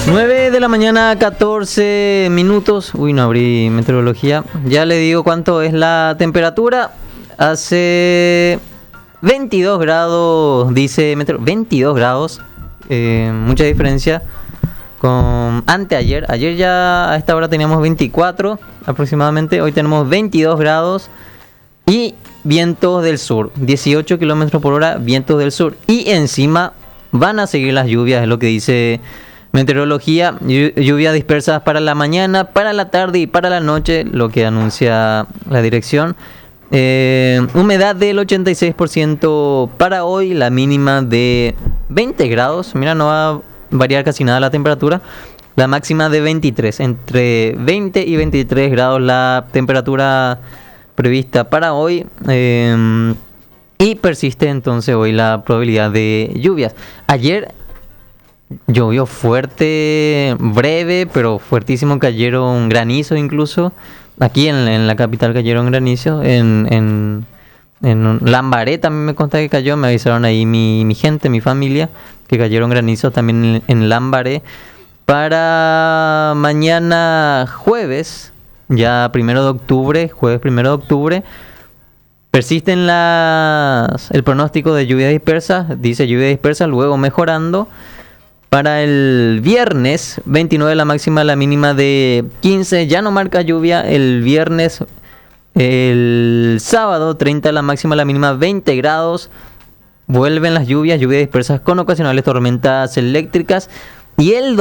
9 de la mañana, 14 minutos. Uy, no abrí meteorología. Ya le digo cuánto es la temperatura. Hace 22 grados, dice meteo. 22 grados. Mucha diferencia con anteayer. Ayer ya a esta hora teníamos 24 aproximadamente. Hoy tenemos 22 grados. Y vientos del sur. 18 kilómetros por hora, vientos del sur. Y encima van a seguir las lluvias, es lo que dice meteorología. Lluvias dispersas para la mañana, para la tarde y para la noche, lo que anuncia la dirección. Humedad del 86% para hoy, la mínima de 20 grados. Mira, no va a variar casi nada la temperatura. La máxima de 23, entre 20 y 23 grados la temperatura prevista para hoy. Y persiste entonces hoy la probabilidad de lluvias. Ayer llovió fuerte, breve, pero fuertísimo. Cayeron granizo incluso. Aquí en la capital cayeron granizo. En Lambaré también me consta que cayó. Me avisaron ahí mi gente, mi familia, que cayeron granizos también en Lambaré. Para mañana jueves, ya 1 de octubre, jueves 1 de octubre, persisten el pronóstico de lluvia dispersa. Dice lluvia dispersa, luego mejorando. Para el viernes 29 la máxima, la mínima de 15, ya no marca lluvia el viernes. El sábado 30 la máxima, la mínima 20 grados. Vuelven las lluvias dispersas con ocasionales tormentas eléctricas. Y el